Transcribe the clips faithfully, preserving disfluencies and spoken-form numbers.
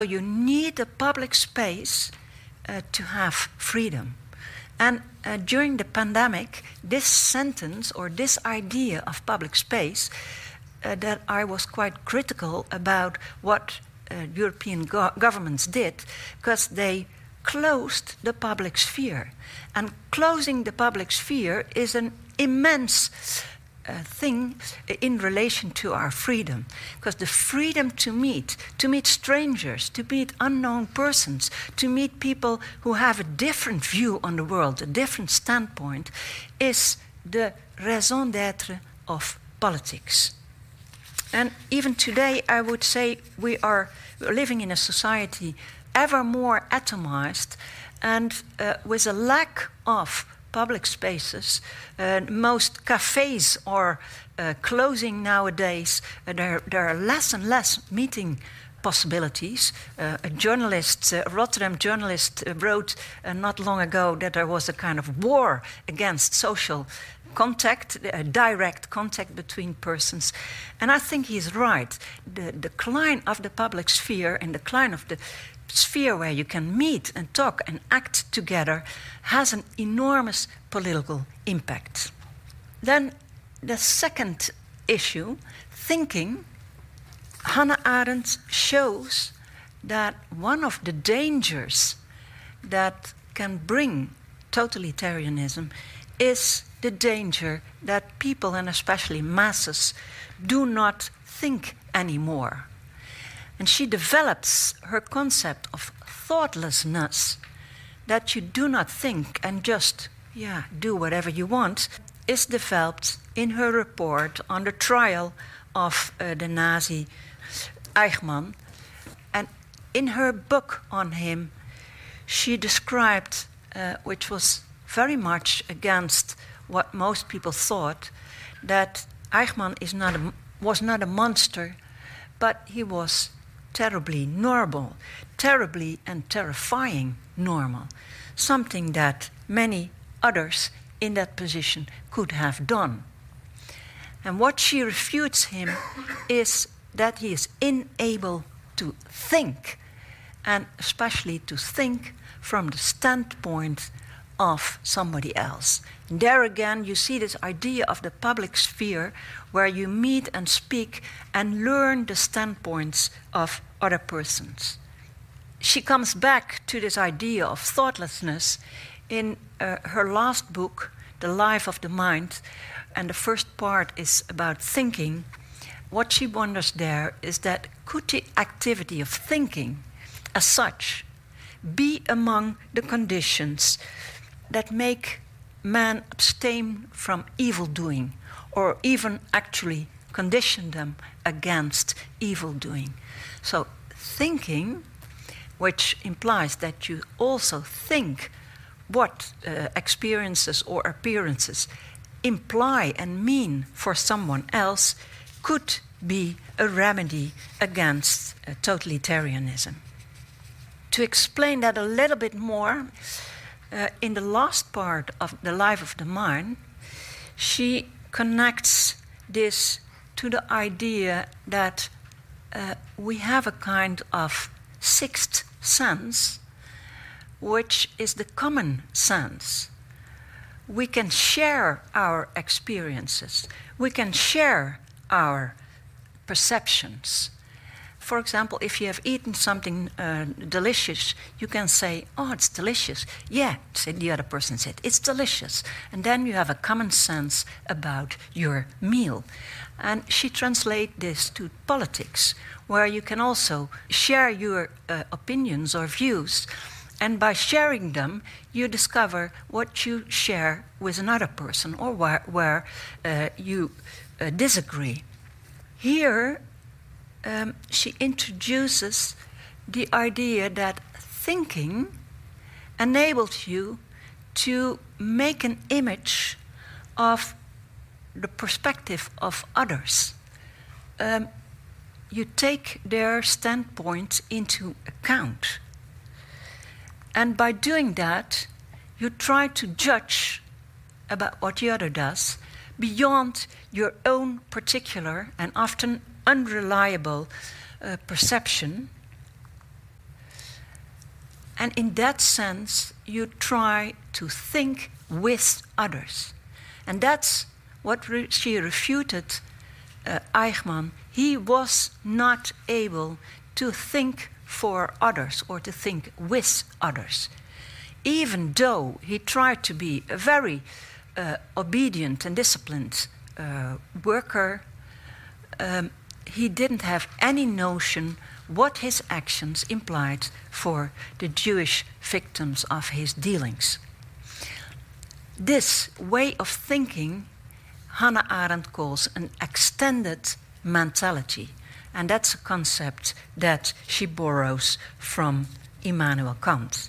You need a public space uh, to have freedom. And uh, during the pandemic, this sentence or this idea of public space uh, that I was quite critical about what uh, European go- governments did, because they closed the public sphere. And closing the public sphere is an immense uh, thing in relation to our freedom. Because the freedom to meet, to meet strangers, to meet unknown persons, to meet people who have a different view on the world, a different standpoint, is the raison d'être of politics. And even today, I would say we are living in a society ever more atomized and uh, with a lack of public spaces. Uh, most cafes are uh, closing nowadays. Uh, there, there are less and less meeting possibilities. Uh, a journalist, a Rotterdam journalist, uh, wrote uh, not long ago that there was a kind of war against social contact, uh, direct contact between persons. And I think he's right. The decline of the public sphere and the decline of the sphere where you can meet and talk and act together has an enormous political impact. Then the second issue, thinking, Hannah Arendt shows that one of the dangers that can bring totalitarianism is the danger that people, and especially masses, do not think anymore. And she develops her concept of thoughtlessness, that you do not think and just, yeah, do whatever you want, is developed in her report on the trial of uh, the Nazi Eichmann. And in her book on him, she described, uh, which was very much against what most people thought, that Eichmann is not a, was not a monster, but he was terribly normal, terribly and terrifying normal, something that many others in that position could have done. And what she refutes him is that he is unable to think, and especially to think from the standpoint of somebody else. And there again, you see this idea of the public sphere where you meet and speak and learn the standpoints of other persons. She comes back to this idea of thoughtlessness in uh, her last book, The Life of the Mind, and the first part is about thinking. What she wonders there is that could the activity of thinking as such be among the conditions that make man abstain from evil doing, or even actually condition them against evil doing. So thinking, which implies that you also think what uh, experiences or appearances imply and mean for someone else, could be a remedy against uh, totalitarianism. To explain that a little bit more, Uh, in the last part of The Life of the Mind, she connects this to the idea that uh, we have a kind of sixth sense, which is the common sense. We can share our experiences. We can share our perceptions. For example, if you have eaten something uh, delicious, you can say, oh, it's delicious. Yeah, said the other person said, it's delicious. And then you have a common sense about your meal. And she translates this to politics, where you can also share your uh, opinions or views. And by sharing them, you discover what you share with another person or where, where uh, you uh, disagree. Here, Um, she introduces the idea that thinking enables you to make an image of the perspective of others. Um, you take their standpoint into account. And by doing that, you try to judge about what the other does beyond your own particular and often unreliable uh, perception, And in that sense, you try to think with others. And that's what re- she refuted uh, Eichmann. He was not able to think for others or to think with others. Even though he tried to be a very uh, obedient and disciplined uh, worker, um, he didn't have any notion what his actions implied for the Jewish victims of his dealings. This way of thinking, Hannah Arendt calls an extended mentality, and that's a concept that she borrows from Immanuel Kant.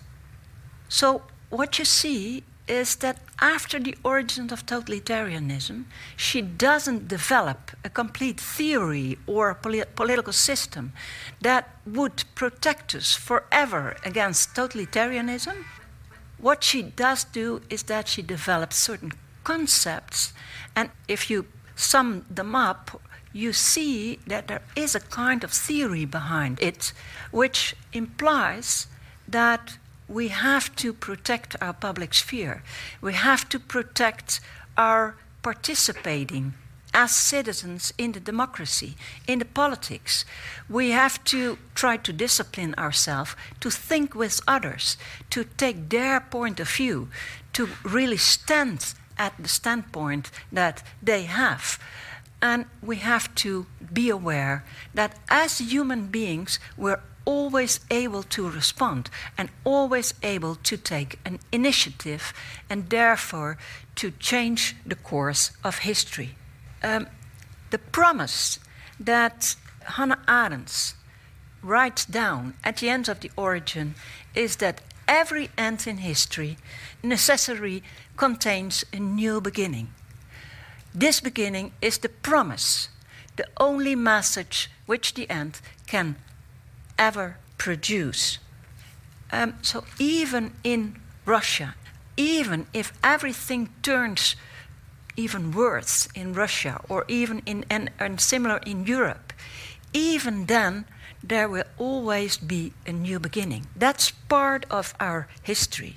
So what you see is that after the origins of totalitarianism, she doesn't develop a complete theory or a polit- political system that would protect us forever against totalitarianism. What she does do is that she develops certain concepts, and if you sum them up, you see that there is a kind of theory behind it, which implies that we have to protect our public sphere. We have to protect our participating as citizens in the democracy, in the politics. We have to try to discipline ourselves, to think with others, to take their point of view, to really stand at the standpoint that they have. And we have to be aware that as human beings, we're always able to respond and always able to take an initiative and therefore to change the course of history. Um, the promise that Hannah Arendt writes down at the end of The Origin is that every end in history necessarily contains a new beginning. This beginning is the promise, the only message which the end can ever produce. Um, so even in Russia, even if everything turns even worse in Russia or even in and, and similar in Europe, even then there will always be a new beginning. That's part of our history.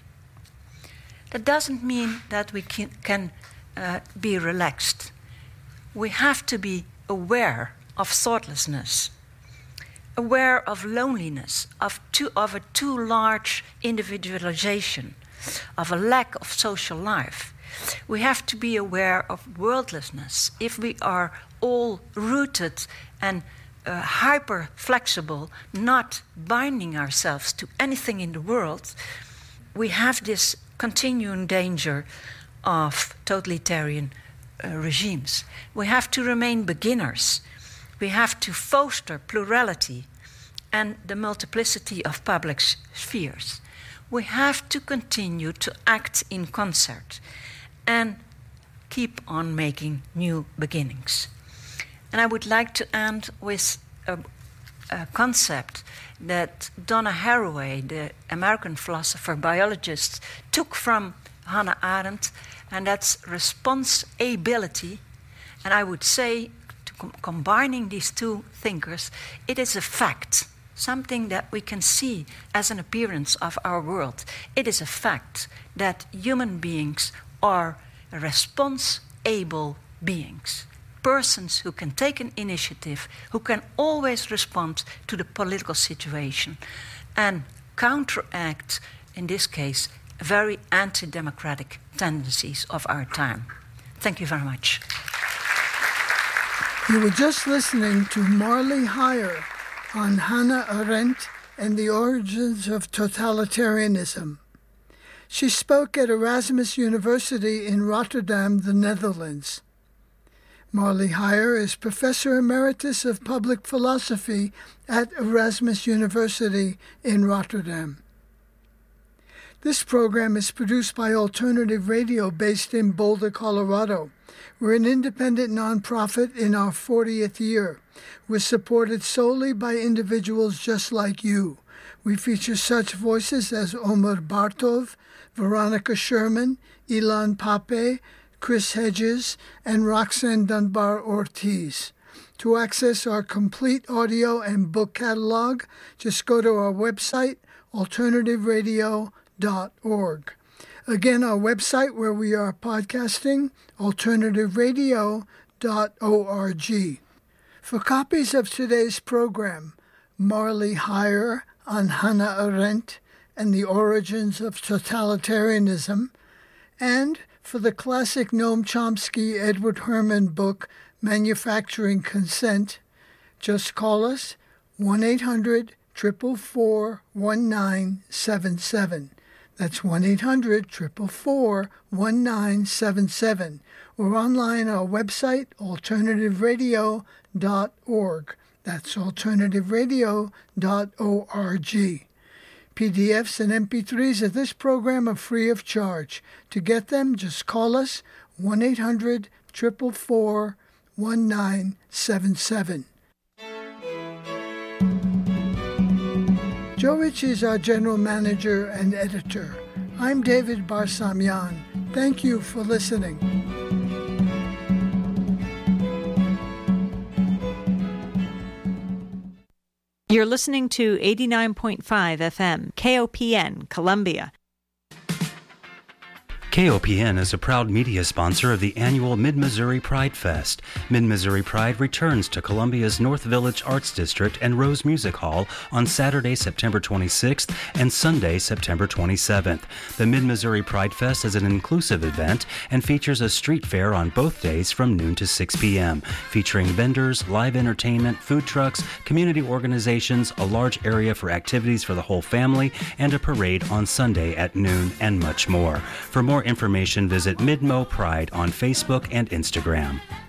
That doesn't mean that we can, can uh, be relaxed. We have to be aware of thoughtlessness, aware of loneliness, of, too, of a too large individualization, of a lack of social life. We have to be aware of worldlessness. If we are all rooted and uh, hyper-flexible, not binding ourselves to anything in the world, we have this continuing danger of totalitarian uh, regimes. We have to remain beginners. We have to foster plurality and the multiplicity of public spheres. We have to continue to act in concert and keep on making new beginnings. And I would like to end with a, a concept that Donna Haraway, the American philosopher biologist, took from Hannah Arendt, and that's responsibility. And I would say, to com- combining these two thinkers, it is a fact, something that we can see as an appearance of our world. It is a fact that human beings are response-able beings, persons who can take an initiative, who can always respond to the political situation and counteract, in this case, very anti-democratic tendencies of our time. Thank you very much. You were just listening to Marley Heyer on Hannah Arendt and the Origins of Totalitarianism. She spoke at Erasmus University in Rotterdam, the Netherlands. Marley Heyer is Professor Emeritus of Public Philosophy at Erasmus University in Rotterdam. This program is produced by Alternative Radio based in Boulder, Colorado. We're an independent nonprofit in our fortieth year. We're supported solely by individuals just like you. We feature such voices as Omer Bartov, Veronica Sherman, Ilan Pape, Chris Hedges, and Roxanne Dunbar Ortiz. To access our complete audio and book catalog, just go to our website, alternative radio dot org. Again, our website where we are podcasting, alternative radio dot org. For copies of today's program, Marley Heyer on Hannah Arendt and the Origins of Totalitarianism, and for the classic Noam Chomsky Edward Herman book, Manufacturing Consent, just call us one eight hundred, four four four, one nine seven seven. That's one eight hundred, four four four, one nine seven seven. Or online our website, alternative radio dot org. That's alternative radio dot org. P D Fs and M P threes of this program are free of charge. To get them, just call us one eight hundred, four four four, one nine seven seven. Joe Ritchie is our general manager and editor. I'm David Barsamian. Thank you for listening. You're listening to eighty-nine point five F M, K O P N, Columbia. K O P N is a proud media sponsor of the annual Mid-Missouri Pride Fest. Mid-Missouri Pride returns to Columbia's North Village Arts District and Rose Music Hall on Saturday, September twenty-sixth and Sunday, September twenty-seventh. The Mid-Missouri Pride Fest is an inclusive event and features a street fair on both days from noon to six p.m., featuring vendors, live entertainment, food trucks, community organizations, a large area for activities for the whole family, and a parade on Sunday at noon, and much more. For more information, visit Midmo Pride on Facebook and Instagram.